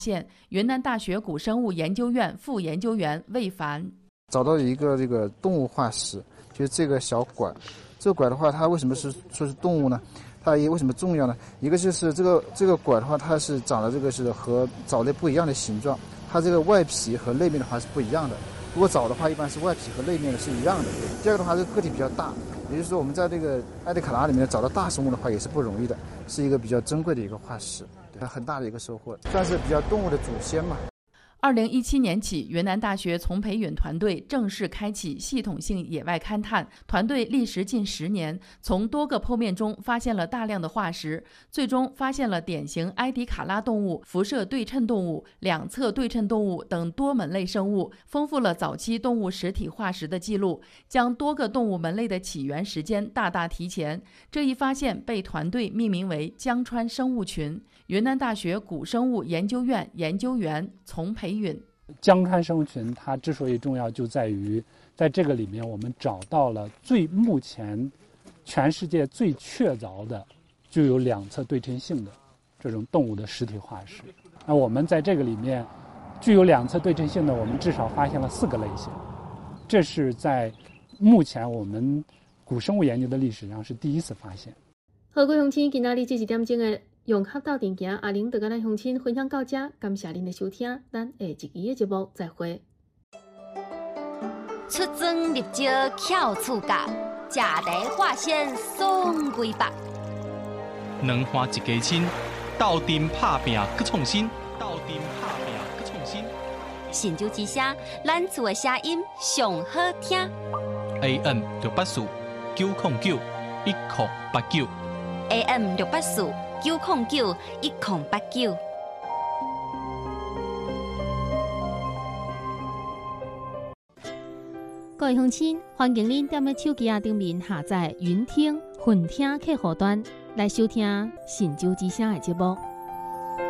现云南大学古生物研究院副研究员魏凡找到一个这个动物化石，就是这个小拐。这个拐的话，它为什么说是动物呢？它为什么重要呢？一个就是这个拐的话，它是长得这个是和藻类不一样的形状，它这个外皮和内面的话是不一样的。如果藻的话，一般是外皮和内面的是一样的。第二个的话，这个个体比较大，也就是说我们在这个埃迪卡拉里面找到大生物的话也是不容易的，是一个比较珍贵的一个化石，对，很大的一个收获，算是比较动物的祖先嘛。 2017年起，云南大学丛培允团队正式开启系统性野外勘探。团队历时近10年，从多个剖面中发现了大量的化石，最终发现了典型埃迪卡拉动物、辐射对称动物、两侧对称动物等多门类生物，丰富了早期动物实体化石的记录，将多个动物门类的起源时间大大提前。这一发现被团队命名为江川生物群。云南大学古生物研究院研究员丛培允： 江川生物群它之所以重要，就在于在这个里面我们找到了目前全世界最确凿的具有两侧对称性的这种动物的实体化石。那我们在这个里面具有两侧对称性的，我们至少发现了4个类型，这是在目前我们古生物研究的历史上是第一次发现。 好，各位乡亲，今仔日这1点钟的融合到电行，阿玲就跟咱乡亲分享到这，感谢您的收听，咱下一期的节目再会。 出庄入石巧厝角，食茶化鲜爽规白。 两花一家亲，斗阵拍拼去创新，斗阵拍拼去创新。 神州之声，咱厝的声音上好听。 AM 684-909-1089。 AM 684-909-1089。 各位乡亲，欢迎您踮咧手机顶面下载云听、混听客户端来收听神州之声的节目。